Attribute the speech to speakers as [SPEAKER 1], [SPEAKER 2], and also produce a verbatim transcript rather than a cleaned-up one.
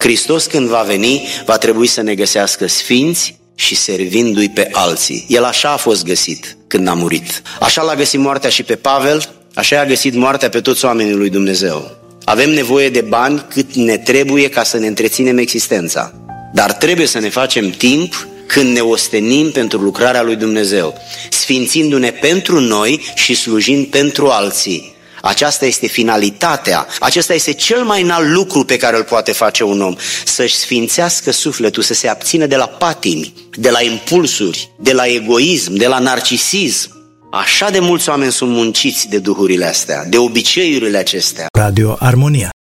[SPEAKER 1] Hristos când va veni va trebui să ne găsească sfinți și servindu-i pe alții. El așa a fost găsit când a murit. Așa l-a găsit moartea și pe Pavel, așa a găsit moartea pe toți oamenii lui Dumnezeu. Avem nevoie de bani cât ne trebuie ca să ne întreținem existența. Dar trebuie să ne facem timp când ne ostenim pentru lucrarea lui Dumnezeu, sfințindu-ne pentru noi și slujind pentru alții. Aceasta este finalitatea, acesta este cel mai înalt lucru pe care îl poate face un om, să-și sfințească sufletul, să se abțină de la patimi, de la impulsuri, de la egoism, de la narcisism. Așa de mulți oameni sunt munciți de duhurile astea, de obiceiurile acestea.
[SPEAKER 2] Radio Armonia.